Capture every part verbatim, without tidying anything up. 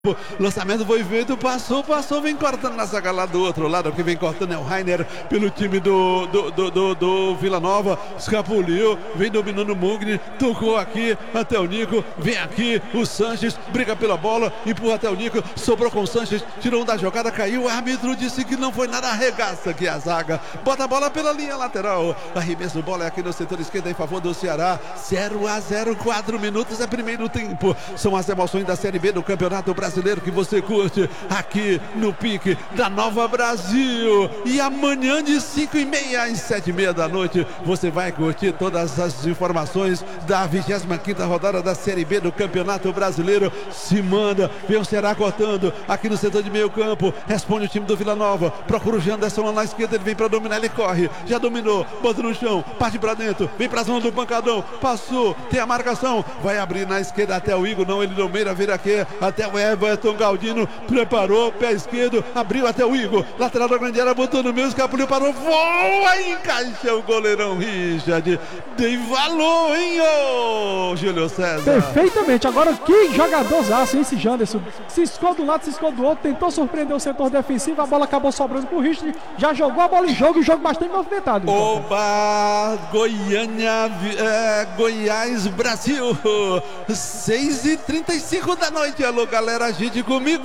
Lançamento foi feito, passou, passou, vem cortando na zaga lá do outro lado, que vem cortando é o Rainer pelo time do, do, do, do, do Vila Nova, escapuliu, vem dominando o Mugni, tocou aqui até o Nico, vem aqui o Sanches, briga pela bola, empurra até o Nico, sobrou com o Sanches, tirou um da jogada, caiu, o árbitro disse que não foi nada, arregaça aqui a zaga, bota a bola pela linha lateral, arremesso, bola é aqui no setor esquerdo em favor do Ceará, zero a zero, quatro minutos é primeiro tempo, são as emoções da Série B do Campeonato Brasileiro que você curte aqui no pique da Nova Brasil. E amanhã de cinco e meia às sete e meia da noite você vai curtir todas as informações da vigésima quinta rodada da Série B do Campeonato Brasileiro. Se manda, vem o Ceará cortando aqui no setor de meio campo, responde o time do Vila Nova, procura o Janderson lá na esquerda, ele vem para dominar, ele corre, já dominou, bota no chão, parte para dentro, vem para a zona do pancadão, passou, tem a marcação, vai abrir na esquerda até o Igor, não, ele domeira, vira aqui até o Everton. Everton Galdino preparou, pé esquerdo, abriu até o Igor, lateral da grande área, botou no meio, escapuliu, parou, voa e encaixa o goleirão Richard. Dei valor, hein, ô Júlio César. Perfeitamente, agora que jogadorzaço esse Janderson, se escou do lado, se escou do outro, tentou surpreender o setor defensivo, a bola acabou sobrando pro Richard, já jogou a bola em jogo, o jogo bastante movimentado. Oba, Goiânia, é, Goiás, Brasil, seis e trinta e cinco da noite, alô galera, agite comigo.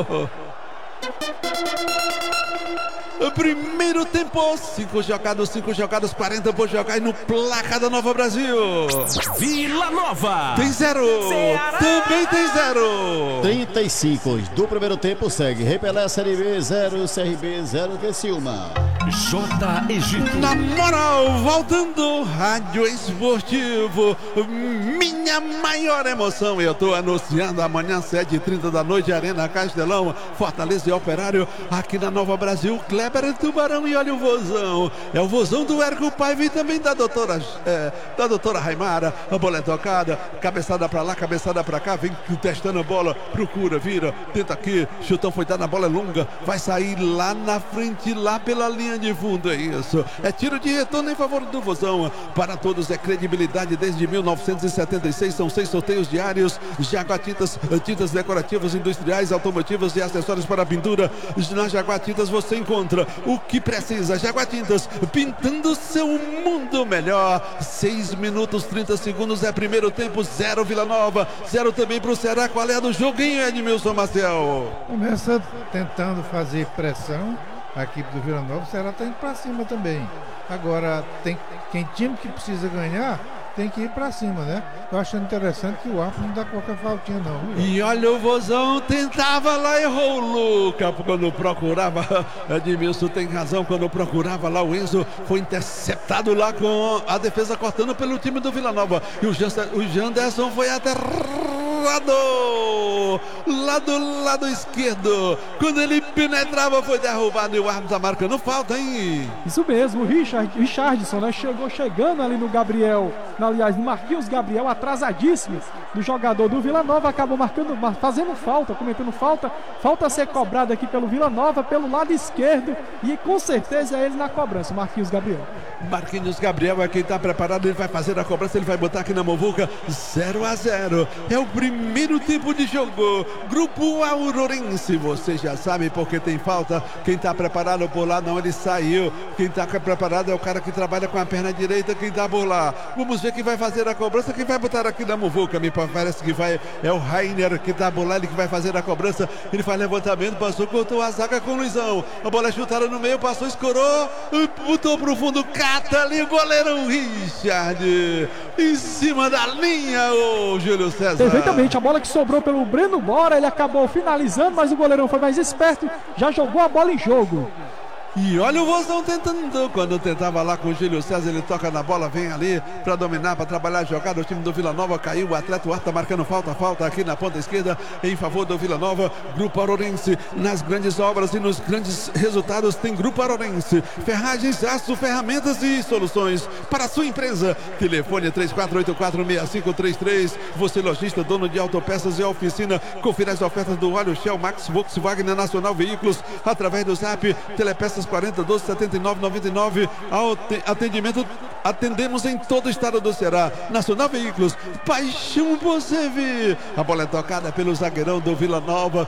Primeiro tempo, cinco jogados, cinco jogados, quarenta por jogar e no placar da Nova Brasil. Vila Nova tem zero, Ceará também tem zero. trinta e cinco do primeiro tempo segue Repelé Série B zero, C R B zero, Criciúma. J Egito. Na moral, voltando, Rádio Esportivo, minha maior emoção. Eu tô anunciando amanhã, sete e trinta da noite, Arena Castelão, Fortaleza e Operário, aqui na Nova Brasil, Kleber Tubarão e olha o vozão. É o vozão do Ergo Paiva e também da doutora, é, da doutora Raimara. A bola é tocada, cabeçada pra lá, cabeçada pra cá, vem testando a bola, procura, vira, tenta aqui, chutão foi dado, a bola é longa, vai sair lá na frente, lá pela linha de fundo, é isso. É tiro de retorno em favor do vozão. Para todos é credibilidade desde mil novecentos e setenta e seis, são seis sorteios diários. Jaguar Tintas, tintas decorativas, industriais, automotivas e acessórios para pintura. Na Jaguar Tintas você encontra o que precisa. Jaguar Tintas, pintando seu mundo melhor. seis minutos trinta segundos é primeiro tempo, zero Vila Nova, zero também para o Ceará. Qual é a do joguinho, Edmilson Marcel? Começa tentando fazer pressão. A equipe do Vila Nova, o Ceará está indo para cima também. Agora, tem quem time que precisa ganhar tem que ir para cima, né? Tô achando interessante que o árbitro não dá qualquer faltinha, não. Viu? E olha o vozão, tentava lá, errou o Luca quando procurava. Edmilson tem razão, quando procurava lá o Enzo, foi interceptado lá com a defesa cortando pelo time do Vila Nova. E o Janderson, o Janderson foi até lá do lado esquerdo, quando ele penetrava foi derrubado e o árbitro tá marcando falta, hein? Isso mesmo, o Richard, Richardson, né, chegou chegando ali no Gabriel, aliás, no Marquinhos Gabriel, atrasadíssimo do jogador do Vila Nova, acabou marcando, fazendo falta, cometendo falta, falta a ser cobrada aqui pelo Vila Nova, pelo lado esquerdo, e com certeza é ele na cobrança, Marquinhos Gabriel. Marquinhos Gabriel é quem tá preparado, ele vai fazer a cobrança, ele vai botar aqui na Movuca, zero a zero, é o primeiro tempo de jogo. Grupo Aurorense, você já sabe porque tem falta. Quem tá preparado por lá não, ele saiu. Quem tá preparado é o cara que trabalha com a perna direita, quem tá por lá. Vamos ver quem vai fazer a cobrança, quem vai botar aqui na Muvuca. Me parece que vai, é o Rainer que tá por lá, ele que vai fazer a cobrança. Ele faz levantamento, passou, cortou a zaga com o Luizão. A bola é chutada no meio, passou, escorou, botou pro fundo, cata ali o goleirão Richard. Em cima da linha, ô Júlio César. Perfeitamente, a bola que sobrou pelo Breno Bora, ele acabou finalizando, mas o goleirão foi mais esperto, já jogou a bola em jogo. E olha o vozão tentando, quando tentava lá com o Júlio César, ele toca na bola, vem ali para dominar, para trabalhar a jogada. O time do Vila Nova caiu, o atleta, o Arthur tá marcando falta, falta aqui na ponta esquerda em favor do Vila Nova. Grupo Aurorense, nas grandes obras e nos grandes resultados tem Grupo Aurorense. Ferragens, aço, ferramentas e soluções para a sua empresa. Telefone três quatro oito quatro, seis cinco três três. Você lojista, dono de autopeças e oficina, confira as ofertas do óleo Shell Max Volkswagen Nacional Veículos através do Zap. Telepeças Peças quarenta, doze, setenta e nove, noventa e nove. Atendimento, atendemos em todo o estado do Ceará. Nacional Veículos, paixão por servir. A bola é tocada pelo zagueirão do Vila Nova.